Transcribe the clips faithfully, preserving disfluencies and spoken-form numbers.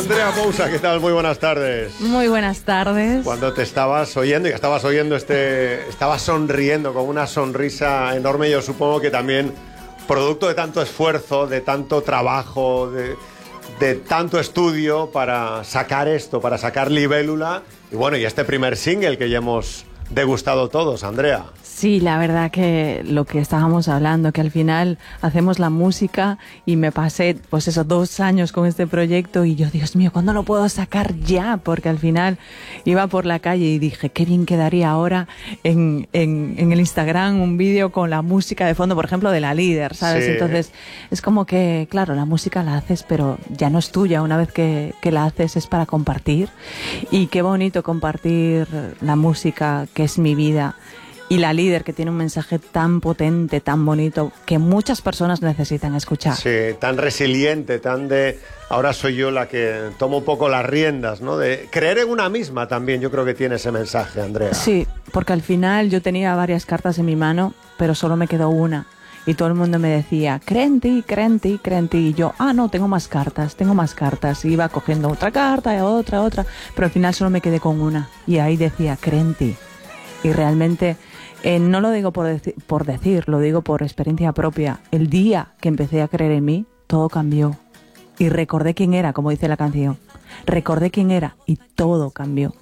Andrea Pousa, ¿qué tal? Muy buenas tardes. Muy buenas tardes. Cuando te estabas oyendo, y estabas oyendo este... Estabas sonriendo con una sonrisa enorme, yo supongo que también producto de tanto esfuerzo, de tanto trabajo, de, de tanto estudio para sacar esto, para sacar Libélula. Y bueno, y este primer single que ya hemos degustado todos, Andrea. Sí, la verdad que lo que estábamos hablando, que al final hacemos la música y me pasé, pues esos dos años con este proyecto y yo, Dios mío, ¿cuándo lo puedo sacar ya? Porque al final iba por la calle y dije, qué bien quedaría ahora en, en, en el Instagram un vídeo con la música de fondo, por ejemplo, de La Líder, ¿sabes? Sí. Entonces, es como que, claro, la música la haces, pero ya no es tuya. Una vez que, que la haces es para compartir. Y qué bonito compartir la música, que es mi vida. Y La Líder, que tiene un mensaje tan potente, tan bonito, que muchas personas necesitan escuchar. Sí, tan resiliente, tan de... Ahora soy yo la que tomo un poco las riendas, ¿no? De creer en una misma también, yo creo que tiene ese mensaje, Andrea. Sí, porque al final yo tenía varias cartas en mi mano, pero solo me quedó una. Y todo el mundo me decía, cree en ti, cree en ti, cree en ti. Y yo, ah, no, tengo más cartas, tengo más cartas. Y iba cogiendo otra carta, otra, otra. Pero al final solo me quedé con una. Y ahí decía, cree en ti. Y realmente... Eh, no lo digo por, deci- por decir, lo digo por experiencia propia. El día que empecé a creer en mí, todo cambió. Y recordé quién era, como dice la canción. Recordé quién era y todo cambió.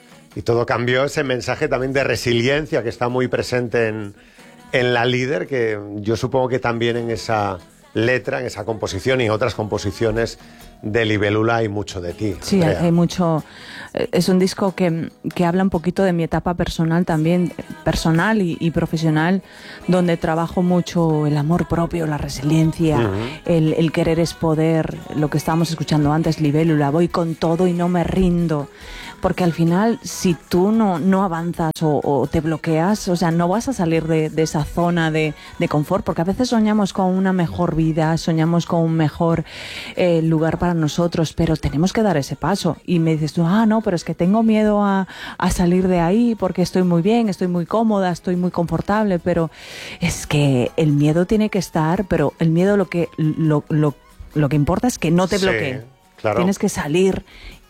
Y todo cambió, ese mensaje también de resiliencia que está muy presente en, en La Líder, que yo supongo que también en esa letra, en esa composición y en otras composiciones de Libélula hay mucho de ti. Sí, hay, Andrea. hay mucho... Es un disco que, que habla un poquito de mi etapa personal también, personal y, y profesional, donde trabajo mucho el amor propio, la resiliencia, Uh-huh. el, el querer es poder, lo que estábamos escuchando antes, Libélula, voy con todo y no me rindo. Porque al final, si tú no, no avanzas o, o te bloqueas, o sea, no vas a salir de, de esa zona de, de confort, porque a veces soñamos con una mejor vida, soñamos con un mejor eh, lugar para nosotros, pero tenemos que dar ese paso. Y me dices tú, ah, no, pero es que tengo miedo a, a salir de ahí porque estoy muy bien, estoy muy cómoda, estoy muy confortable, pero es que el miedo tiene que estar, pero el miedo lo que, lo, lo, lo que importa es que no te Sí, bloquee. claro. Tienes que salir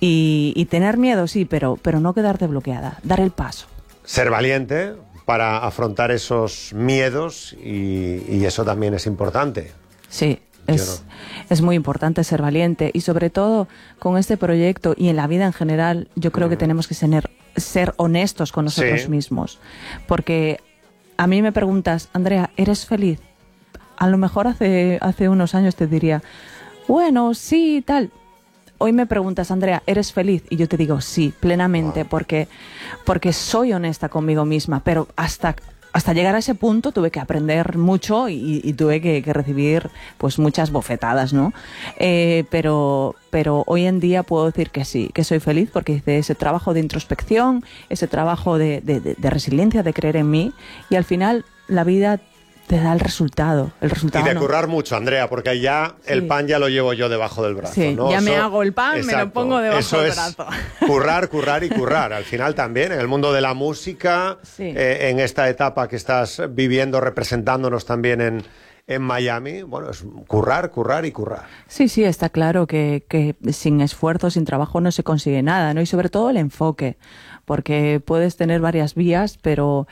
y, y tener miedo, sí, pero, pero no quedarte bloqueada, dar el paso. Ser valiente para afrontar esos miedos y, y eso también es importante. Sí, es, no. es muy importante ser valiente y sobre todo con este proyecto y en la vida en general yo creo que tenemos que ser, ser honestos con nosotros Sí. mismos. Porque a mí me preguntas, Andrea, ¿eres feliz? A lo mejor hace, hace unos años te diría, bueno, sí, tal. Hoy me preguntas, Andrea, ¿eres feliz? Y yo te digo, sí, plenamente, Wow. porque, porque soy honesta conmigo misma, pero hasta... Hasta llegar a ese punto tuve que aprender mucho y, y tuve que, que recibir pues muchas bofetadas, ¿no? Eh, pero, pero hoy en día puedo decir que sí, que soy feliz porque hice ese trabajo de introspección, ese trabajo de, de, de, de resiliencia, de creer en mí y al final la vida te da el resultado. El resultado Y de no. currar mucho, Andrea, porque ya Sí. el pan ya lo llevo yo debajo del brazo, Sí, ¿no? ya me Eso- hago el pan, me lo Exacto. pongo debajo Eso del es brazo. Currar, currar y currar. Al final también, en el mundo de la música, Sí. eh, en esta etapa que estás viviendo, representándonos también en, en Miami, bueno, es currar, currar y currar. Sí, sí, está claro que, que sin esfuerzo, sin trabajo no se consigue nada, ¿no? Y sobre todo el enfoque, porque puedes tener varias vías, pero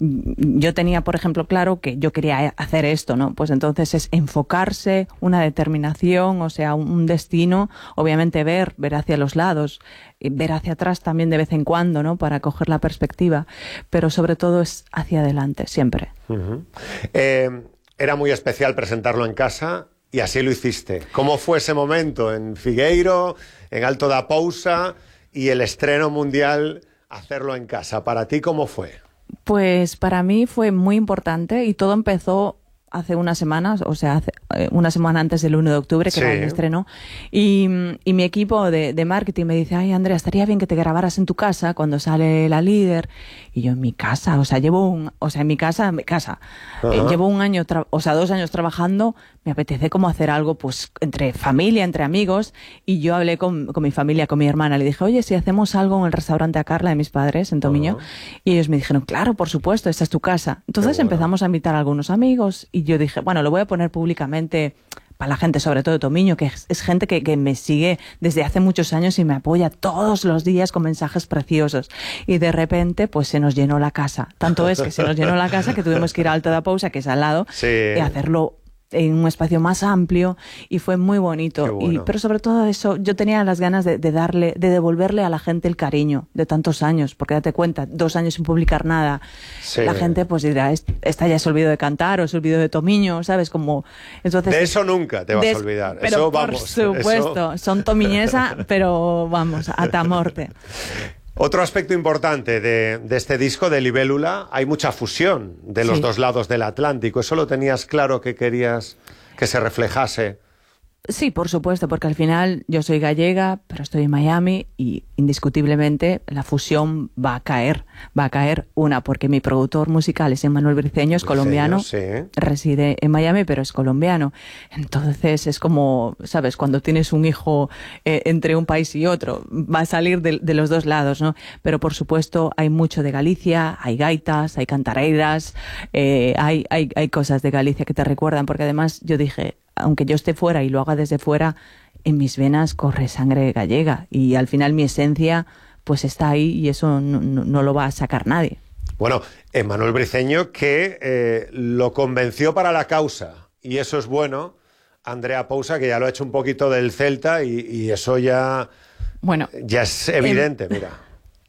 yo tenía, por ejemplo, claro que yo quería hacer esto, ¿no? Pues entonces es enfocarse, una determinación, o sea, un destino, obviamente ver, ver hacia los lados, ver hacia atrás también de vez en cuando, ¿no? Para coger la perspectiva, pero sobre todo es hacia adelante, siempre. Uh-huh. Eh, era muy especial presentarlo en casa y así lo hiciste. ¿Cómo fue ese momento en Figueiro, en Alto da Pousa y el estreno mundial, hacerlo en casa? ¿Para ti cómo fue? Pues para mí fue muy importante y todo empezó hace unas semanas, o sea, hace, eh, una semana antes del uno de octubre, que Sí. era el estreno, y, y mi equipo de, de marketing me dice, ay, Andrea, estaría bien que te grabaras en tu casa cuando sale La Líder. Y yo, en mi casa, o sea, llevo un, o sea, en mi casa, en mi casa, eh, llevo un año, tra- o sea, dos años trabajando, me apetece como hacer algo, pues, entre familia, entre amigos, y yo hablé con, con mi familia, con mi hermana, le dije, oye, si hacemos algo en el restaurante A Carla de mis padres, en Tomiño, Ajá. y ellos me dijeron, claro, por supuesto, esta es tu casa. Entonces Qué bueno. empezamos a invitar a algunos amigos, y yo dije, bueno, lo voy a poner públicamente para la gente, sobre todo de Tomiño, que es, es gente que, que me sigue desde hace muchos años y me apoya todos los días con mensajes preciosos. Y de repente, pues se nos llenó la casa. Tanto es que se nos llenó la casa que tuvimos que ir a Alto da Pousa, que es al lado, sí. y hacerlo en un espacio más amplio, y fue muy bonito. Bueno. Y, pero sobre todo eso, yo tenía las ganas de, de darle, de devolverle a la gente el cariño de tantos años, porque date cuenta, dos años sin publicar nada, sí. la gente pues dirá, esta ya se olvidó de cantar o se olvidó de Tomiño, ¿sabes? Como, entonces, de eso nunca te vas de, a olvidar. Pero eso, por vamos, supuesto, eso... son tomiñesa, pero vamos, hasta muerte. Otro aspecto importante de, de este disco de Libélula, hay mucha fusión de los sí. dos lados del Atlántico. ¿Eso lo tenías claro que querías que se reflejase? Sí, por supuesto, porque al final yo soy gallega, pero estoy en Miami y indiscutiblemente la fusión va a caer. Va a caer una, porque mi productor musical es Emmanuel Briceño, es Briceño, colombiano, sí. reside en Miami, pero es colombiano. Entonces es como, ¿sabes? Cuando tienes un hijo eh, entre un país y otro, va a salir de, de los dos lados, ¿no? Pero por supuesto hay mucho de Galicia, hay gaitas, hay cantareiras, eh, hay, hay, hay cosas de Galicia que te recuerdan, porque además yo dije, aunque yo esté fuera y lo haga desde fuera, en mis venas corre sangre gallega y al final mi esencia pues está ahí y eso no, no, no lo va a sacar nadie. Bueno, Emmanuel Briceño que eh, lo convenció para la causa y eso es bueno. Andrea Pousa, que ya lo ha hecho un poquito del Celta y, y eso ya, bueno, ya es evidente, em... mira.